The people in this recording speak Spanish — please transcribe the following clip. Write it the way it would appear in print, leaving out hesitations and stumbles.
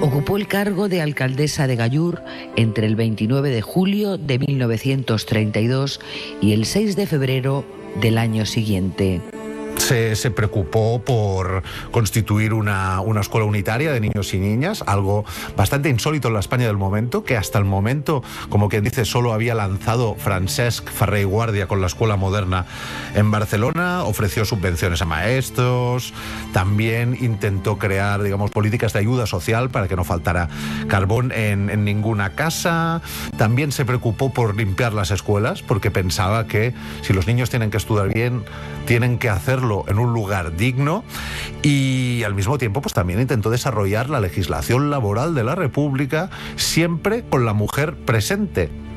Ocupó el cargo de alcaldesa de Gallur entre el 29 de julio de 1932 y el 6 de febrero del año siguiente. Se preocupó por constituir una escuela unitaria de niños y niñas, algo bastante insólito en la España del momento, que hasta el momento, como quien dice, solo había lanzado Francesc Ferrer i Guàrdia con la escuela moderna en Barcelona. Ofreció subvenciones a maestros, también intentó crear, digamos, políticas de ayuda social para que no faltara carbón en ninguna casa. También se preocupó por limpiar las escuelas, porque pensaba que si los niños tienen que estudiar bien, tienen que hacerlo en un lugar digno, y al mismo tiempo pues también intentó desarrollar la legislación laboral de la República, siempre con la mujer presente.